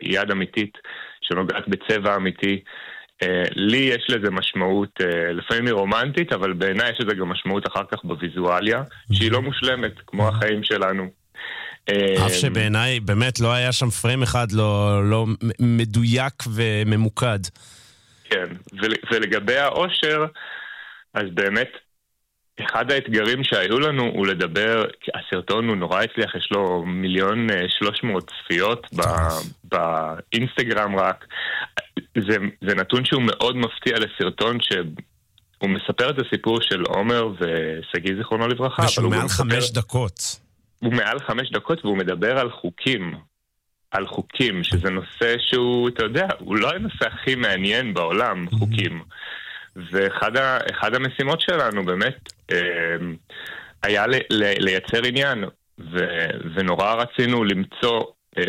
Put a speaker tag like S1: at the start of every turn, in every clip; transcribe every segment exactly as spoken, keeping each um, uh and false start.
S1: היא יד אמיתית שנוגעת בצבע אמיתי. לי יש לזה משמעות, לפעמים היא רומנטית, אבל בעיניי יש לזה גם משמעות אחר כך בוויזואליה, שהיא לא מושלמת, כמו החיים שלנו.
S2: אף שבעיניי באמת לא היה שם פריים אחד לא, לא מדויק וממוקד.
S1: כן, ולגבי האושר, אז באמת, אחד האתגרים שהיו לנו הוא לדבר, הסרטון הוא נורא הצליח, יש לו מיליון שלוש מאות צפיות באינסטגרם רק. זה, זה נתון שהוא מאוד מפתיע לסרטון שהוא מספר את הסיפור של עומר וסגי זיכרונו לברכה.
S2: ושהוא מעל חמש דקות.
S1: הוא מעל חמש דקות והוא מדבר על חוקים. על חוקים, שזה נושא שהוא, אתה יודע, הוא לא הנושא הכי מעניין בעולם, חוקים. ואחד ה, אחד המשימות שלנו באמת היה ל, ל, לייצר עניין, ו, ונורא רצינו למצוא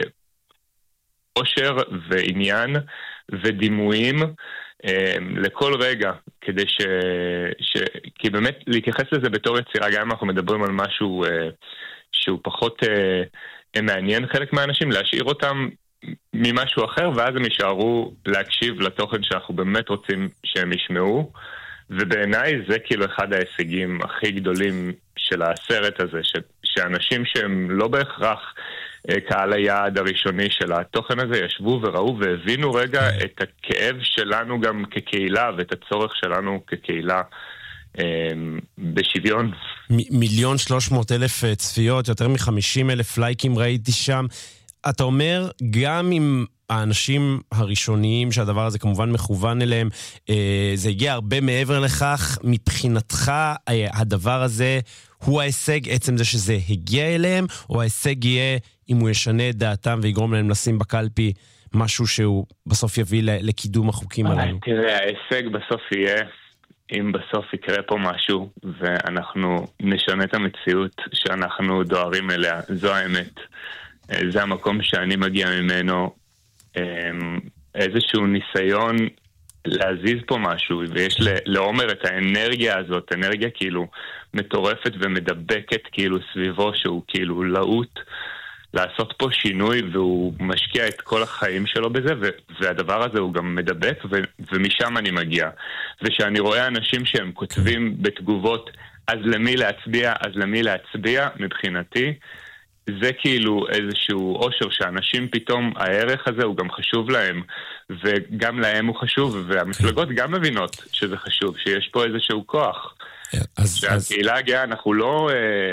S1: אושר ועניין ודימויים לכל רגע, כדי ש, ש... כי באמת להתייחס לזה בתור יצירה, גם אם אנחנו מדברים על משהו שהוא פחות מעניין חלק מהאנשים, להשאיר אותם ממשהו אחר, ואז הם יישארו להקשיב לתוכן שאנחנו באמת רוצים שהם ישמעו, ובעיניי זה כאילו אחד ההישגים הכי גדולים של הסרט הזה, ש... שאנשים שהם לא בהכרח קהל היעד הראשוני של התוכן הזה, ישבו וראו והבינו רגע את הכאב שלנו גם כקהילה, ואת הצורך שלנו כקהילה בשוויון.
S2: מיליון שלוש מאות אלף צפיות, יותר מחמישים אלף לייקים ראיתי שם. אתה אומר, גם אם האנשים הראשוניים שהדבר הזה כמובן מכוון אליהם, זה הגיע הרבה מעבר לכך, מבחינתך הדבר הזה הוא ההישג, עצם זה שזה הגיע אליהם, או ההישג יהיה אם הוא ישנה את דעתם ויגרום להם לשים בקלפי משהו שהוא בסוף יביא לקידום החוקים עלינו?
S1: תראה, ההישג בסוף יהיה אם בסוף יקרה פה משהו ואנחנו נשנה את המציאות שאנחנו דוהרים אליה. זו האמת. זה המקום שאני מגיע ממנו, איזשהו ניסיון להזיז פה משהו, ויש לעומר את האנרגיה הזאת, אנרגיה כאילו מטורפת ומדבקת כאילו סביבו, שהוא כאילו לעוט לעשות פה שינוי, והוא משקיע את כל החיים שלו בזה, והדבר הזה הוא גם מדבק, ומשם אני מגיע. ושאני רואה אנשים שהם כותבים בתגובות, אז למי להצביע, אז למי להצביע, מבחינתי, זה כאילו איזשהו אושר שאנשים פתאום, הערך הזה הוא גם חשוב להם, וגם להם הוא חשוב, והמפלגות גם מבינות שזה חשוב, שיש פה איזשהו כוח. שהקהילה הגאה, אנחנו לא...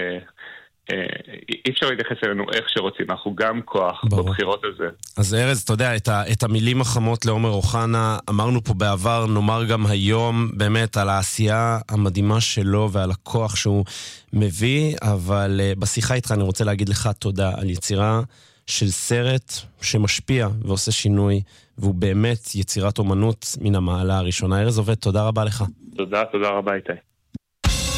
S1: אי אפשר להתייחס אלינו איך שרוצים, אנחנו גם כוח בבחירות הזה.
S2: אז ארז, אתה יודע, את, ה, את המילים החמות לעומר אוחנה אמרנו פה בעבר, נאמר גם היום באמת על העשייה המדהימה שלו ועל הכוח שהוא מביא, אבל uh, בשיחה איתך אני רוצה להגיד לך תודה על יצירה של סרט שמשפיע ועושה שינוי, והוא באמת יצירת אומנות מן המעלה הראשונה. ארז עובד, תודה רבה לך.
S1: תודה, תודה רבה איתי.